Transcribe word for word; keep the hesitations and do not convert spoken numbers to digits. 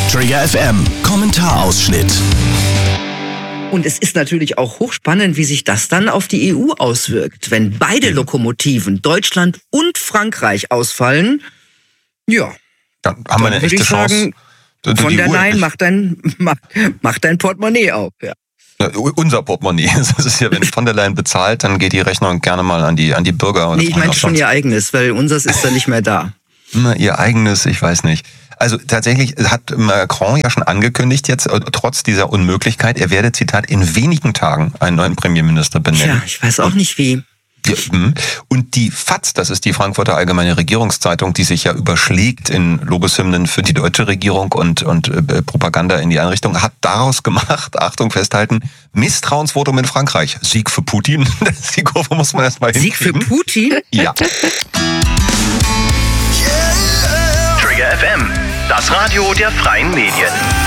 Trigger F M, Kommentarausschnitt. Und es ist natürlich auch hochspannend, wie sich das dann auf die E U auswirkt. Wenn beide Lokomotiven, Deutschland und Frankreich, ausfallen, ja, dann haben wir eine echte Chance. Sagen, von der Leyen, mach dein, mach, mach dein Portemonnaie auf. Ja. Ja, unser Portemonnaie. Das ist ja, wenn von der Leyen bezahlt, dann geht die Rechnung gerne mal an die, an die Bürger. Nee, ich meine schon ihr eigenes, weil unseres ist dann nicht mehr da. Na, ihr eigenes, ich weiß nicht. Also tatsächlich hat Macron ja schon angekündigt jetzt, trotz dieser Unmöglichkeit, er werde, Zitat, in wenigen Tagen einen neuen Premierminister benennen. Ja, ich weiß auch nicht wie. Und die F A Z, das ist die Frankfurter Allgemeine Regierungszeitung, die sich ja überschlägt in Lobeshymnen für die deutsche Regierung und, und äh, Propaganda in die Einrichtung, hat daraus gemacht, Achtung, festhalten, Misstrauensvotum in Frankreich. Sieg für Putin. Die Kurve muss man erst mal hinkriegen. Sieg für Putin? Ja. Trigger F M, das Radio der freien Medien.